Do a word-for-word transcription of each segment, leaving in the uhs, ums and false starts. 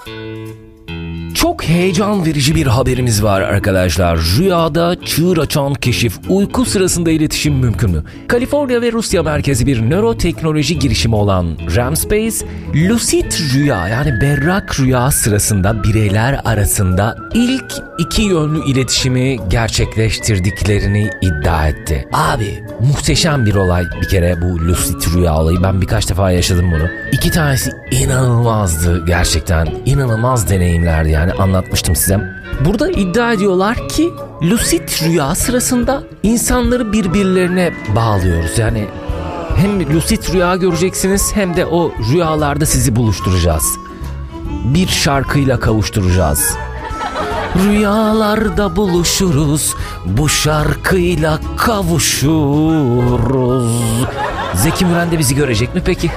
Çok heyecan verici bir haberimiz var arkadaşlar. Rüyada çığır açan keşif, uyku sırasında iletişim mümkün mü? Kaliforniya ve Rusya merkezi bir nöroteknoloji girişimi olan REM Space, lucid rüya yani berrak rüya sırasında bireyler arasında ilk iki yönlü iletişimi gerçekleştirdiklerini iddia etti. Abi muhteşem bir olay bir kere bu lucid rüya olayı. Ben birkaç defa yaşadım bunu. İki tanesi inanılmazdı gerçekten. İnanılmaz deneyimlerdi yani. Anlatmıştım size. Burada iddia ediyorlar ki lucid rüya sırasında insanları birbirlerine bağlıyoruz. Yani hem lucid rüya göreceksiniz hem de o rüyalarda sizi buluşturacağız. Bir şarkıyla kavuşturacağız. Rüyalarda buluşuruz, bu şarkıyla kavuşuruz. Zeki Müren de bizi görecek mi peki?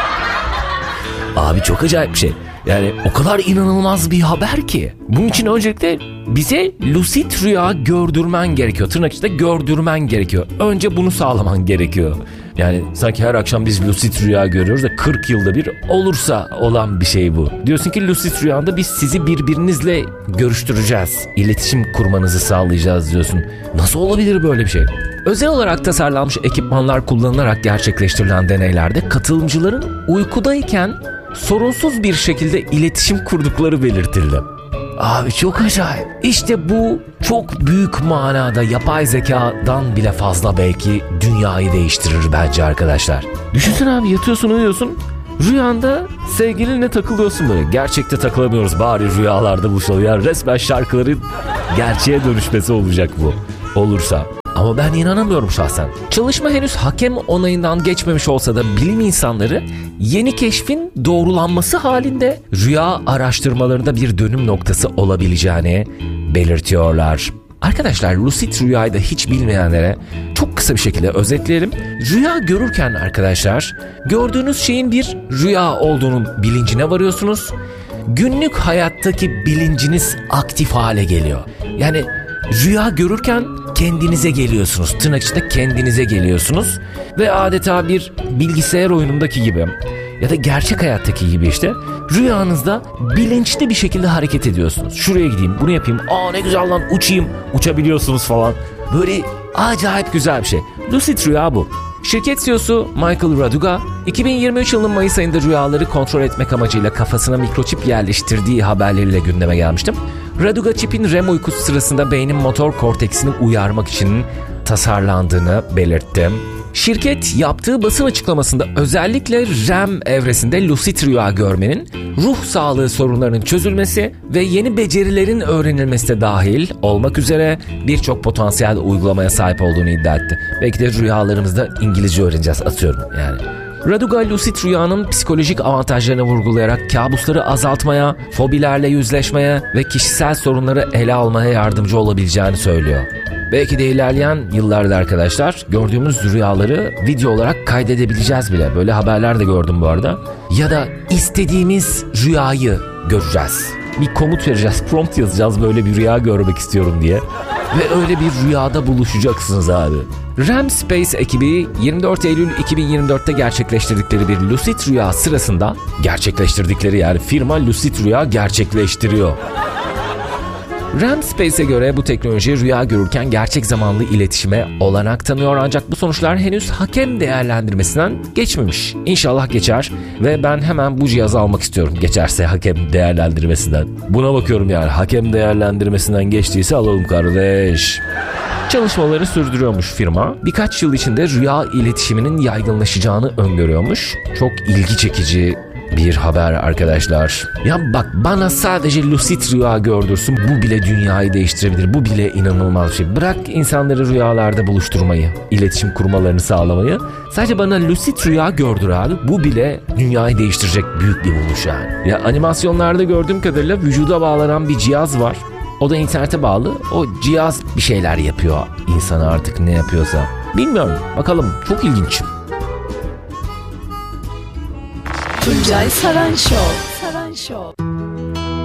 Abi çok acayip bir şey. Yani o kadar inanılmaz bir haber ki. Bunun için öncelikle bize lucid rüya gördürmen gerekiyor. Tırnak içinde gördürmen gerekiyor. Önce bunu sağlaman gerekiyor. Yani sanki her akşam biz lucid rüya görüyoruz da kırk yılda bir olursa olan bir şey bu. Diyorsun ki lucid rüyanda biz sizi birbirinizle görüştüreceğiz. İletişim kurmanızı sağlayacağız diyorsun. Nasıl olabilir böyle bir şey? Özel olarak tasarlanmış ekipmanlar kullanılarak gerçekleştirilen deneylerde katılımcıların uykudayken sorunsuz bir şekilde iletişim kurdukları belirtildi. Abi çok acayip. İşte bu çok büyük manada yapay zekadan bile fazla belki dünyayı değiştirir bence arkadaşlar. Düşünsene abi, yatıyorsun uyuyorsun. Rüyanda sevgilinle takılıyorsun böyle. Gerçekte takılamıyoruz, bari rüyalarda buluşalım. Yani resmen şarkıların gerçeğe dönüşmesi olacak bu. Olursa. Ama ben inanamıyorum şahsen. Çalışma henüz hakem onayından geçmemiş olsa da bilim insanları yeni keşfin doğrulanması halinde rüya araştırmalarında bir dönüm noktası olabileceğini belirtiyorlar. Arkadaşlar, lucid rüyayı da hiç bilmeyenlere çok kısa bir şekilde özetleyelim. Rüya görürken arkadaşlar, gördüğünüz şeyin bir rüya olduğunun bilincine varıyorsunuz. Günlük hayattaki bilinciniz aktif hale geliyor. Yani rüya görürken kendinize geliyorsunuz. Tırnak içinde kendinize geliyorsunuz. Ve adeta bir bilgisayar oyunundaki gibi ya da gerçek hayattaki gibi işte rüyanızda bilinçli bir şekilde hareket ediyorsunuz. Şuraya gideyim, bunu yapayım. Aa ne güzel lan, uçayım. Uçabiliyorsunuz falan. Böyle acayip güzel bir şey. Lucid rüya bu. Şirket C E O'su Michael Raduga, iki bin yirmi üç yılının Mayıs ayında rüyaları kontrol etmek amacıyla kafasına mikroçip yerleştirdiği haberleriyle gündeme gelmiştim. Raduga çipin REM uykusu sırasında beynin motor korteksini uyarmak için tasarlandığını belirtti. Şirket yaptığı basın açıklamasında özellikle REM evresinde lucid rüya görmenin ruh sağlığı sorunlarının çözülmesi ve yeni becerilerin öğrenilmesi de dahil olmak üzere birçok potansiyel uygulamaya sahip olduğunu iddia etti. Belki de rüyalarımızda İngilizce öğreneceğiz, atıyorum yani. Raduga, lucid rüyanın psikolojik avantajlarını vurgulayarak kabusları azaltmaya, fobilerle yüzleşmeye ve kişisel sorunları ele almaya yardımcı olabileceğini söylüyor. Belki de ilerleyen yıllarda arkadaşlar gördüğümüz rüyaları video olarak kaydedebileceğiz bile. Böyle haberler de gördüm bu arada. Ya da istediğimiz rüyayı göreceğiz. Bir komut vereceğiz, prompt yazacağız, böyle bir rüya görmek istiyorum diye. Ve öyle bir rüyada buluşacaksınız abi. REM Space ekibi yirmi dört Eylül iki bin yirmi dörtte gerçekleştirdikleri bir lucid rüya sırasında gerçekleştirdikleri yani firma lucid rüya gerçekleştiriyor. REM Space'e göre bu teknoloji rüya görürken gerçek zamanlı iletişime olanak tanıyor, ancak bu sonuçlar henüz hakem değerlendirmesinden geçmemiş. İnşallah geçer ve ben hemen bu cihazı almak istiyorum, geçerse hakem değerlendirmesinden. Buna bakıyorum yani, hakem değerlendirmesinden geçtiyse alalım kardeş. Çalışmaları sürdürüyormuş firma. Birkaç yıl içinde rüya iletişiminin yaygınlaşacağını öngörüyormuş. Çok ilgi çekici bir haber arkadaşlar. Ya bak, bana sadece lucid rüya gördürsün, bu bile dünyayı değiştirebilir. Bu bile inanılmaz bir şey. Bırak insanları rüyalarda buluşturmayı, iletişim kurmalarını sağlamayı. Sadece bana lucid rüya gördür abi. Bu bile dünyayı değiştirecek büyük bir buluş yani. Ya animasyonlarda gördüğüm kadarıyla vücuda bağlanan bir cihaz var. O da internete bağlı. O cihaz bir şeyler yapıyor insana, artık ne yapıyorsa. Bilmiyorum. Bakalım. Çok ilginç. Tuncay Saran Show. Saran Show.